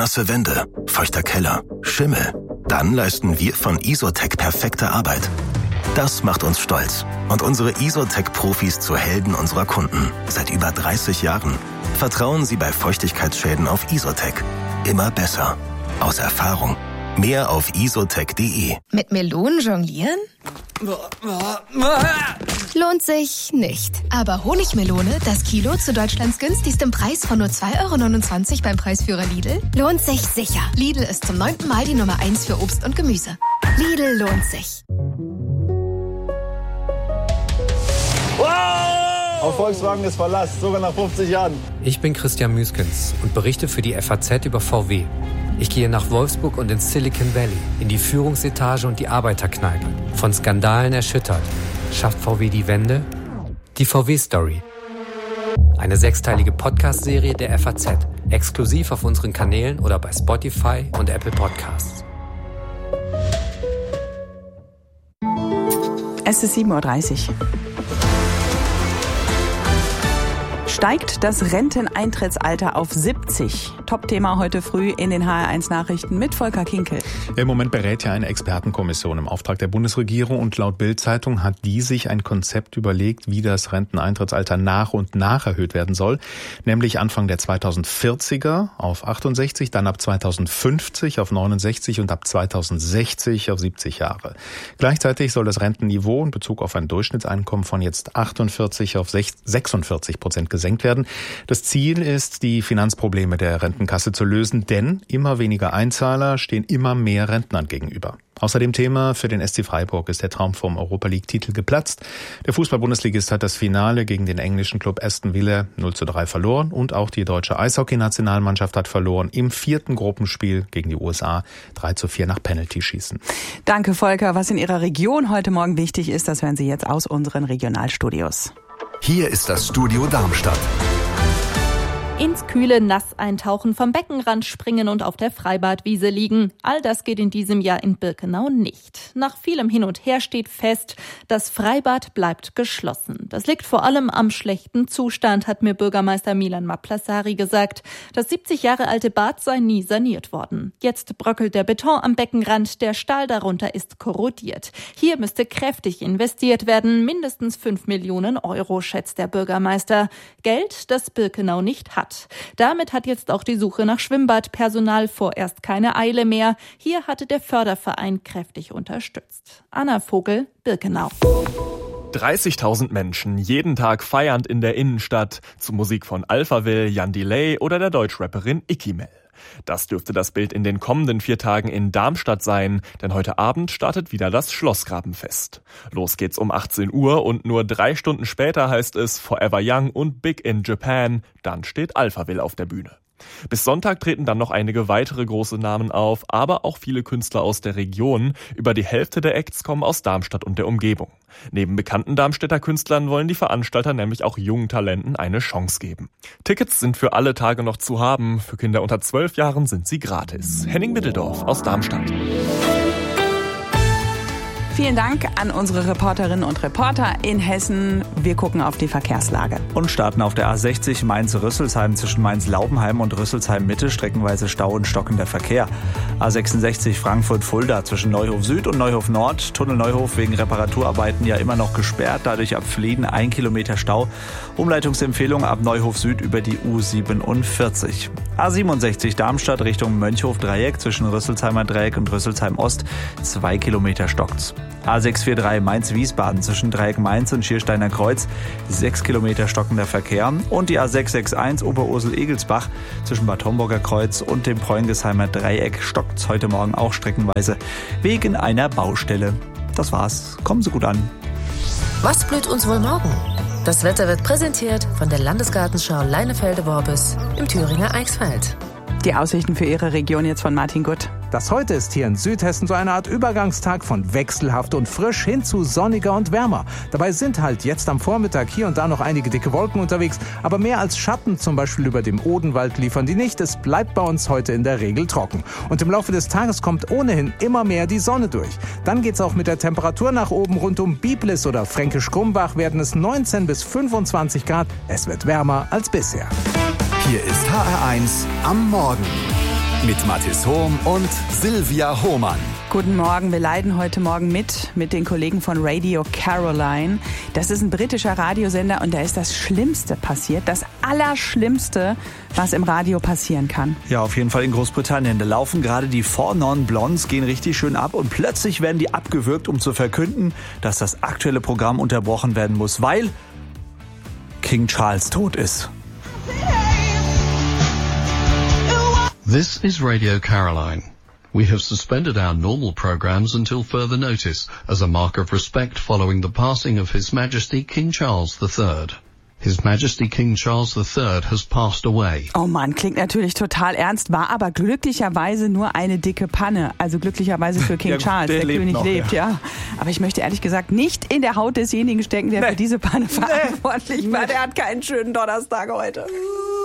nasse Wände, feuchter Keller, Schimmel? Dann leisten wir von Isotec perfekte Arbeit. Das macht uns stolz und unsere Isotec-Profis zu Helden unserer Kunden. Seit über 30 Jahren. Vertrauen Sie bei Feuchtigkeitsschäden auf Isotec. Immer besser. Aus Erfahrung. Mehr auf isotec.de. Mit Melonen jonglieren? Lohnt sich nicht. Aber Honigmelone, das Kilo zu Deutschlands günstigstem Preis von nur 2,29 € beim Preisführer Lidl, lohnt sich sicher. Lidl ist zum 9. Mal die Nummer 1 für Obst und Gemüse. Lidl lohnt sich. Auf Volkswagen ist Verlass, sogar nach 50 Jahren. Ich bin Christian Müskens und berichte für die FAZ über VW. Ich gehe nach Wolfsburg und ins Silicon Valley, in die Führungsetage und die Arbeiterkneipe. Von Skandalen erschüttert. Schafft VW die Wende? Die VW-Story. Eine 6-teilige Podcast-Serie der FAZ. Exklusiv auf unseren Kanälen oder bei Spotify und Apple Podcasts. Es ist 7:30 Uhr. Steigt das Renteneintrittsalter auf 70? Top-Thema heute früh in den HR1-Nachrichten mit Volker Kinkel. Im Moment berät ja eine Expertenkommission im Auftrag der Bundesregierung und laut Bild-Zeitung hat die sich ein Konzept überlegt, wie das Renteneintrittsalter nach und nach erhöht werden soll. Nämlich Anfang der 2040er auf 68, dann ab 2050 auf 69 und ab 2060 auf 70 Jahre. Gleichzeitig soll das Rentenniveau in Bezug auf ein Durchschnittseinkommen von jetzt 48 auf 46% gesenkt werden. Das Ziel ist, die Finanzprobleme der Rentenkasse zu lösen, denn immer weniger Einzahler stehen immer mehr Rentnern gegenüber. Außer dem Thema für den SC Freiburg ist der Traum vom Europa-League-Titel geplatzt. Der Fußball-Bundesligist hat das Finale gegen den englischen Club Aston Villa 0:3 verloren und auch die deutsche Eishockey-Nationalmannschaft hat verloren im 4. Gruppenspiel gegen die USA 3:4 nach Penalty-Schießen. Danke, Volker. Was in Ihrer Region heute Morgen wichtig ist, das hören Sie jetzt aus unseren Regionalstudios. Hier ist das Studio Darmstadt. Ins kühle Nass eintauchen, vom Beckenrand springen und auf der Freibadwiese liegen. All das geht in diesem Jahr in Birkenau nicht. Nach vielem Hin und Her steht fest, das Freibad bleibt geschlossen. Das liegt vor allem am schlechten Zustand, hat mir Bürgermeister Milan Maplasari gesagt. Das 70 Jahre alte Bad sei nie saniert worden. Jetzt bröckelt der Beton am Beckenrand, der Stahl darunter ist korrodiert. Hier müsste kräftig investiert werden, mindestens 5 Millionen €, schätzt der Bürgermeister. Geld, das Birkenau nicht hat. Damit hat jetzt auch die Suche nach Schwimmbadpersonal vorerst keine Eile mehr. Hier hatte der Förderverein kräftig unterstützt. Anna Vogel, Birkenau. 30.000 Menschen, jeden Tag feiernd in der Innenstadt, zu Musik von Alphaville, Jan Delay oder der Deutschrapperin Ikimel. Das dürfte das Bild in den kommenden 4 Tagen in Darmstadt sein, denn heute Abend startet wieder das Schlossgrabenfest. Los geht's um 18 Uhr und nur 3 Stunden später heißt es Forever Young und Big in Japan. Dann steht Alphaville auf der Bühne. Bis Sonntag treten dann noch einige weitere große Namen auf, aber auch viele Künstler aus der Region. Über die Hälfte der Acts kommen aus Darmstadt und der Umgebung. Neben bekannten Darmstädter Künstlern wollen die Veranstalter nämlich auch jungen Talenten eine Chance geben. Tickets sind für alle Tage noch zu haben. Für Kinder unter 12 Jahren sind sie gratis. Henning Mitteldorf aus Darmstadt. Vielen Dank an unsere Reporterinnen und Reporter in Hessen. Wir gucken auf die Verkehrslage. Und starten auf der A60 Mainz-Rüsselsheim zwischen Mainz-Laubenheim und Rüsselsheim-Mitte, streckenweise Stau und stockender Verkehr. A66 Frankfurt-Fulda zwischen Neuhof Süd und Neuhof Nord. Tunnel Neuhof wegen Reparaturarbeiten ja immer noch gesperrt, dadurch ab Flieden 1 Kilometer Stau. Umleitungsempfehlung ab Neuhof Süd über die U47. A67 Darmstadt Richtung Mönchhof-Dreieck zwischen Rüsselsheimer Dreieck und Rüsselsheim Ost 2 Kilometer stockt's. A643 Mainz-Wiesbaden zwischen Dreieck Mainz und Schiersteiner Kreuz 6 Kilometer stockender Verkehr. Und die A661 Oberursel-Egelsbach zwischen Bad Homburger Kreuz und dem Preungesheimer Dreieck stockt's heute Morgen auch streckenweise wegen einer Baustelle. Das war's. Kommen Sie gut an. Was blüht uns wohl morgen? Das Wetter wird präsentiert von der Landesgartenschau Leinefelde-Worbis im Thüringer Eichsfeld. Die Aussichten für Ihre Region jetzt von Martin Gutt. Das heute ist hier in Südhessen so eine Art Übergangstag von wechselhaft und frisch hin zu sonniger und wärmer. Dabei sind halt jetzt am Vormittag hier und da noch einige dicke Wolken unterwegs, aber mehr als Schatten, zum Beispiel über dem Odenwald, liefern die nicht. Es bleibt bei uns heute in der Regel trocken. Und im Laufe des Tages kommt ohnehin immer mehr die Sonne durch. Dann geht's auch mit der Temperatur nach oben. Rund um Biblis oder Fränkisch-Krumbach werden es 19 bis 25 Grad. Es wird wärmer als bisher. Hier ist HR1 am Morgen. Mit Mathis Hohm und Silvia Hohmann. Guten Morgen, wir leiden heute Morgen mit den Kollegen von Radio Caroline. Das ist ein britischer Radiosender und da ist das Schlimmste passiert, das Allerschlimmste, was im Radio passieren kann. Ja, auf jeden Fall in Großbritannien. Da laufen gerade die Four Non Blondes, gehen richtig schön ab und plötzlich werden die abgewürgt, um zu verkünden, dass das aktuelle Programm unterbrochen werden muss, weil King Charles tot ist. This is Radio Caroline. We have suspended our normal programs until further notice as a mark of respect following the passing of His Majesty King Charles III. His Majesty King Charles III has passed away. Oh Mann, klingt natürlich total ernst, war aber glücklicherweise nur eine dicke Panne. Also glücklicherweise für King Charles, der König noch, lebt, ja. Aber ich möchte ehrlich gesagt nicht in der Haut desjenigen stecken, der für diese Panne verantwortlich war. Der hat keinen schönen Donnerstag heute.